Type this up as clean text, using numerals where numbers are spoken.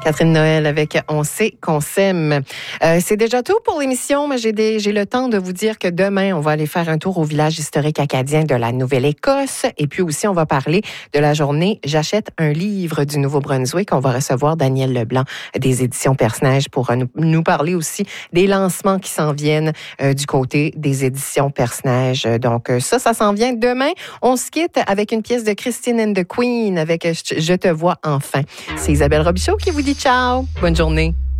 Catherine Noël avec On sait qu'on s'aime. C'est déjà tout pour l'émission, mais j'ai le temps de vous dire que demain, on va aller faire un tour au village historique acadien de la Nouvelle-Écosse. Et puis aussi, on va parler de la journée J'achète un livre du Nouveau-Brunswick. On va recevoir Daniel Leblanc des éditions Personnage pour nous parler aussi des lancements qui s'en viennent du côté des éditions Personnage. Donc ça s'en vient demain. On se quitte avec une pièce de Christine and the Queen avec Je te vois enfin. C'est Isabelle Robichaud qui vous dit ciao. Bonne journée.